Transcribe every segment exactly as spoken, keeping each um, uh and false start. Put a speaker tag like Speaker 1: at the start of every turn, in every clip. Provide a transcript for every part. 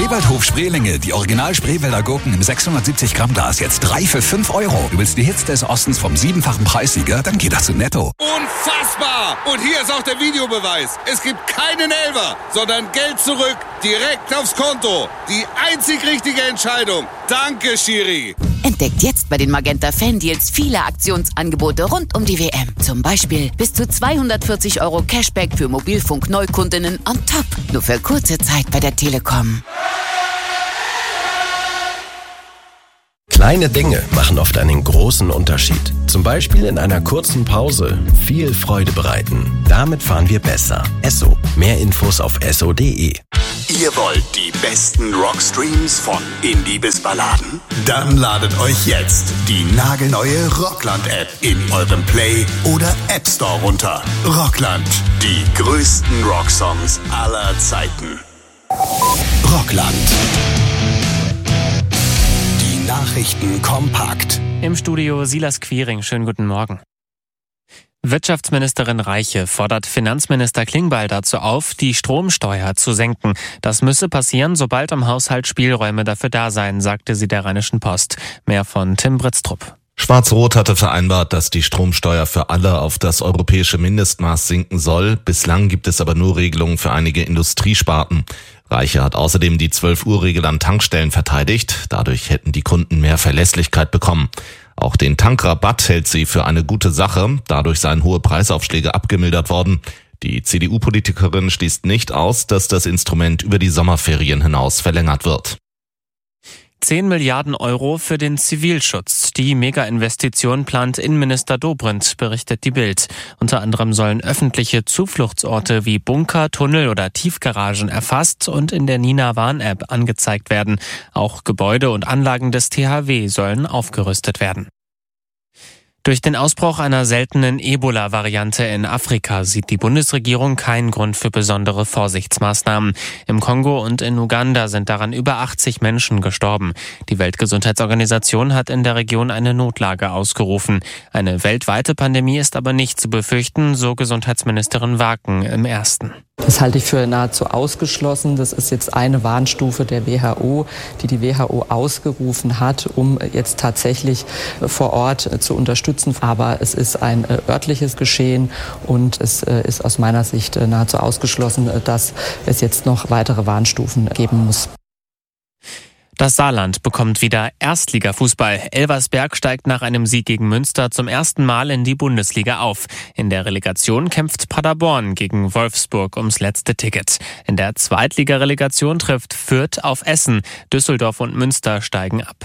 Speaker 1: Spreewaldhof Spreelinge, die Original Spreewälder Gurken im sechshundertsiebzig Gramm Glas, jetzt drei für fünf Euro. Du willst die Hits des Ostens vom siebenfachen Preissieger? Dann geht das zu Netto.
Speaker 2: Unfassbar! Und hier ist auch der Videobeweis. Es gibt keinen Elfer, sondern Geld zurück, direkt aufs Konto. Die einzig richtige Entscheidung. Danke, Schiri.
Speaker 3: Entdeckt jetzt bei den Magenta Fan-Deals viele Aktionsangebote rund um die W M. Zum Beispiel bis zu zweihundertvierzig Euro Cashback für Mobilfunk-Neukundinnen on top. Nur für kurze Zeit bei der Telekom.
Speaker 4: Kleine Dinge machen oft einen großen Unterschied. Zum Beispiel in einer kurzen Pause viel Freude bereiten. Damit fahren wir besser. Esso. Mehr Infos auf esso punkt de.
Speaker 5: Ihr wollt die besten Rockstreams von Indie bis Balladen? Dann ladet euch jetzt die nagelneue Rockland-App in eurem Play- oder App Store runter. Rockland. Die größten Rocksongs aller Zeiten. Rockland. Nachrichten kompakt.
Speaker 6: Im Studio Silas Quiring. Schönen guten Morgen. Wirtschaftsministerin Reiche fordert Finanzminister Klingbeil dazu auf, die Stromsteuer zu senken. Das müsse passieren, sobald im Haushalt Spielräume dafür da seien, sagte sie der Rheinischen Post. Mehr von Tim Britztrup.
Speaker 7: Schwarz-Rot hatte vereinbart, dass die Stromsteuer für alle auf das europäische Mindestmaß sinken soll. Bislang gibt es aber nur Regelungen für einige Industriesparten. Reiche hat außerdem die zwölf Uhr Regel an Tankstellen verteidigt. Dadurch hätten die Kunden mehr Verlässlichkeit bekommen. Auch den Tankrabatt hält sie für eine gute Sache. Dadurch seien hohe Preisaufschläge abgemildert worden. Die C D U-Politikerin schließt nicht aus, dass das Instrument über die Sommerferien hinaus verlängert wird.
Speaker 6: zehn Milliarden Euro für den Zivilschutz. Die Mega-Investition plant Innenminister Dobrindt, berichtet die Bild. Unter anderem sollen öffentliche Zufluchtsorte wie Bunker, Tunnel oder Tiefgaragen erfasst und in der Nina-Warn-App angezeigt werden. Auch Gebäude und Anlagen des T H W sollen aufgerüstet werden. Durch den Ausbruch einer seltenen Ebola-Variante in Afrika sieht die Bundesregierung keinen Grund für besondere Vorsichtsmaßnahmen. Im Kongo und in Uganda sind daran über achtzig Menschen gestorben. Die Weltgesundheitsorganisation hat in der Region eine Notlage ausgerufen. Eine weltweite Pandemie ist aber nicht zu befürchten, so Gesundheitsministerin Waken im Ersten.
Speaker 8: Das halte ich für nahezu ausgeschlossen. Das ist jetzt eine Warnstufe der W H O, die die W H O ausgerufen hat, um jetzt tatsächlich vor Ort zu unterstützen. Aber es ist ein örtliches Geschehen und es ist aus meiner Sicht nahezu ausgeschlossen, dass es jetzt noch weitere Warnstufen geben muss.
Speaker 6: Das Saarland bekommt wieder Erstligafußball. Elversberg steigt nach einem Sieg gegen Münster zum ersten Mal in die Bundesliga auf. In der Relegation kämpft Paderborn gegen Wolfsburg ums letzte Ticket. In der Zweitligarelegation trifft Fürth auf Essen. Düsseldorf und Münster steigen ab.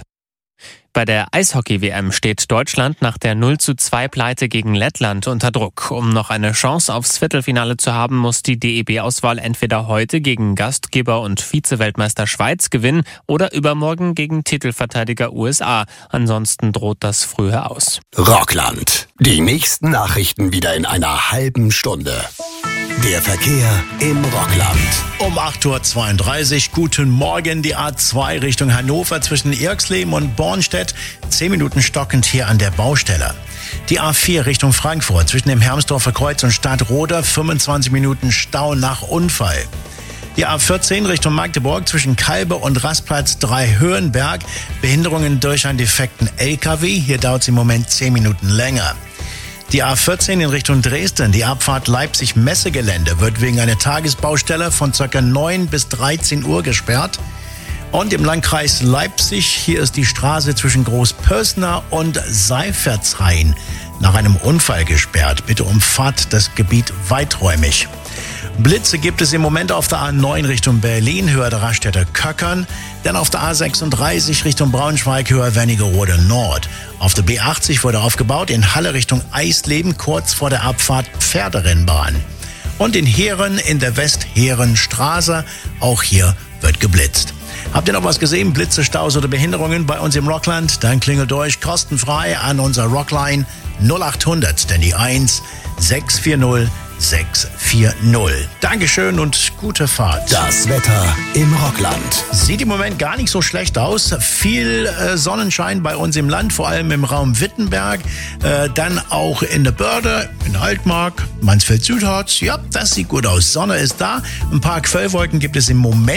Speaker 6: Bei der Eishockey-W M steht Deutschland nach der null zu zwei Pleite gegen Lettland unter Druck. Um noch eine Chance aufs Viertelfinale zu haben, muss die D E B-Auswahl entweder heute gegen Gastgeber und Vize-Weltmeister Schweiz gewinnen oder übermorgen gegen Titelverteidiger U S A. Ansonsten droht das früher aus.
Speaker 5: Rockland. Die nächsten Nachrichten wieder in einer halben Stunde. Der Verkehr im Rockland.
Speaker 9: Um acht Uhr zweiunddreißig, guten Morgen, die A zwei Richtung Hannover zwischen Irxleben und Bornstedt. Zehn Minuten stockend hier an der Baustelle. Die A vier Richtung Frankfurt zwischen dem Hermsdorfer Kreuz und Stadtroda, fünfundzwanzig Minuten Stau nach Unfall. Die A vierzehn Richtung Magdeburg zwischen Kalbe und Rastplatz drei Höhenberg. Behinderungen durch einen defekten L K W. Hier dauert es im Moment zehn Minuten länger. Die A vierzehn in Richtung Dresden, die Abfahrt Leipzig-Messegelände, wird wegen einer Tagesbaustelle von ca. neun bis dreizehn Uhr gesperrt. Und im Landkreis Leipzig, hier ist die Straße zwischen Großpörsner und Seifertshain nach einem Unfall gesperrt. Bitte umfahrt das Gebiet weiträumig. Blitze gibt es im Moment auf der A neun Richtung Berlin, Höhe der Raststätte Köckern. Dann auf der A sechsunddreißig Richtung Braunschweig, Höhe Wernigerode Nord. Auf der B achtzig wurde aufgebaut, in Halle Richtung Eisleben, kurz vor der Abfahrt Pferderennbahn. Und in Heeren in der Westherenstraße, auch hier wird geblitzt. Habt ihr noch was gesehen? Blitze, Staus oder Behinderungen bei uns im Rockland? Dann klingelt durch kostenfrei an unserer Rockline null achthundert, denn die eins sechs vier null sechs vier null. Dankeschön und gute Fahrt.
Speaker 5: Das Wetter im Rockland.
Speaker 9: Sieht im Moment gar nicht so schlecht aus. Viel äh, Sonnenschein bei uns im Land, vor allem im Raum Wittenberg. Äh, dann auch in der Börde, in Altmark, Mansfeld-Südharz. Ja, das sieht gut aus. Sonne ist da. Ein paar Quellwolken gibt es im Moment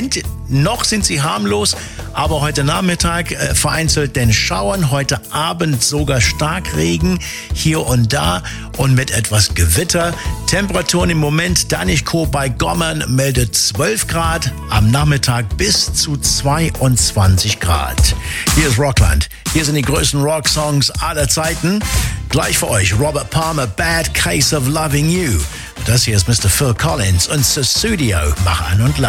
Speaker 9: Noch sind sie harmlos, aber heute Nachmittag äh, vereinzelt den Schauern, heute Abend sogar Starkregen hier und da und mit etwas Gewitter. Temperaturen im Moment Danichkow bei Gommern meldet zwölf Grad, am Nachmittag bis zu zweiundzwanzig Grad. Hier ist Rockland, hier sind die größten Rocksongs aller Zeiten. Gleich für euch Robert Palmer, Bad Case of Loving You. Das hier ist Mister Phil Collins und Sussudio, Mach an und Lach.